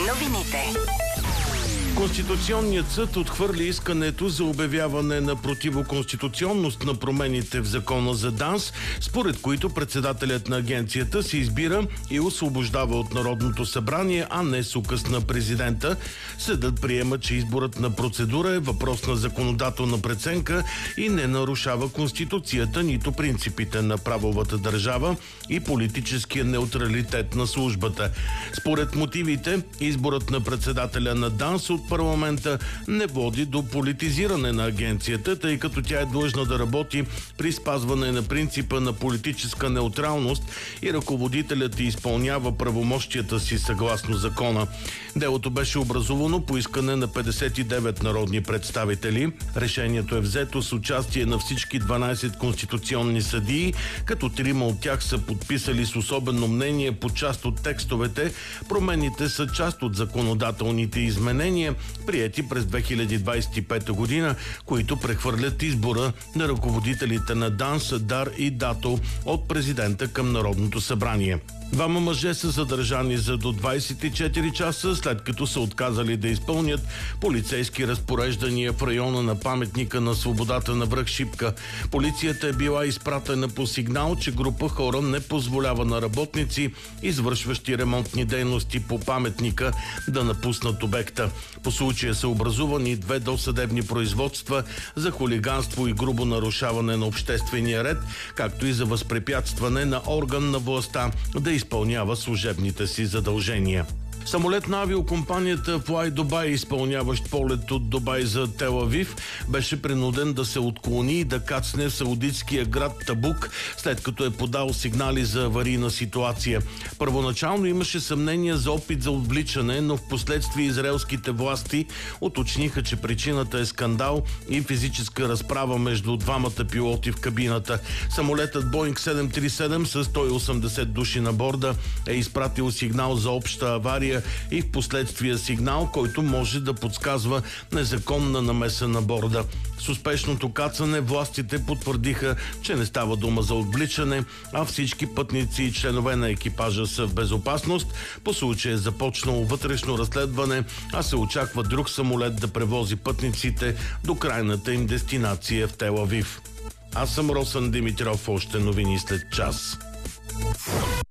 Новините. Конституционният съд отхвърли искането за обявяване на противоконституционност на промените в закона за ДАНС, според които председателят на агенцията се избира и освобождава от Народното събрание, а не с указ на президента. Съдът приема, че изборът на процедура е въпрос на законодателна преценка и не нарушава Конституцията, нито принципите на правовата държава и политическия неутралитет на службата. Според мотивите, изборът на председателя на ДАНС от парламента не води до политизиране на агенцията, тъй като тя е длъжна да работи при спазване на принципа на политическа неутралност и ръководителят изпълнява правомощията си съгласно закона. Делото беше образувано по искане на 59 народни представители. Решението е взето с участие на всички 12 конституционни съдии, като 3 от тях са подписали с особено мнение по част от текстовете. Промените са част от законодателните изменения, приети през 2025 година, които прехвърлят избора на ръководителите на ДАНС, ДАР и ДАТО от президента към Народното събрание. 2 мъже са задържани за до 24 часа, след като са отказали да изпълнят полицейски разпореждания в района на паметника на свободата на връх Шипка. Полицията е била изпратена по сигнал, че група хора не позволява на работници, извършващи ремонтни дейности по паметника, да напуснат обекта. По случая са образувани 2 досъдебни производства за хулиганство и грубо нарушаване на обществения ред, както и за възпрепятстване на орган на властта да изпълнява служебните си задължения. Самолет на авиокомпанията Fly Dubai, изпълняващ полет от Дубай за Тел Авив, беше принуден да се отклони и да кацне в саудитския град Табук, след като е подал сигнали за аварийна ситуация. Първоначално имаше съмнение за опит за отвличане, но в последствие израелските власти уточниха, че причината е скандал и физическа разправа между двамата пилоти в кабината. Самолетът Boeing 737 с 180 души на борда е изпратил сигнал за обща авария и в последствие сигнал, който може да подсказва незаконна намеса на борда. С успешното кацане властите потвърдиха, че не става дума за отвличане, а всички пътници и членове на екипажа са в безопасност. По случая е започнало вътрешно разследване, а се очаква друг самолет да превози пътниците до крайната им дестинация в Тел Авив. Аз съм Росен Димитров, още новини след час.